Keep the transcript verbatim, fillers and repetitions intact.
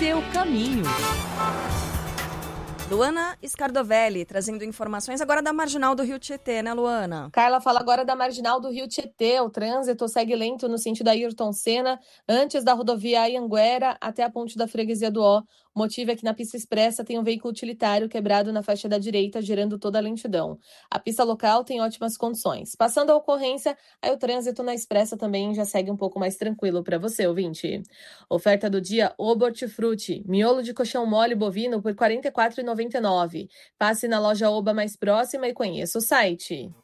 seu caminho. Luana Scardovelli, trazendo informações agora da Marginal do Rio Tietê, né, Luana? Carla fala agora da Marginal do Rio Tietê. O trânsito segue lento no sentido Ayrton Senna, antes da rodovia Anhanguera até a ponte da Freguesia do Ó. O motivo é que na pista expressa tem um veículo utilitário quebrado na faixa da direita, gerando toda a lentidão. A pista local tem ótimas condições. Passando a ocorrência, aí o trânsito na expressa também já segue um pouco mais tranquilo para você, ouvinte. Oferta do dia, O Hortifruti, miolo de colchão mole bovino por quarenta e quatro reais e noventa e nove centavos. Passe na loja Oba mais próxima e conheça o site.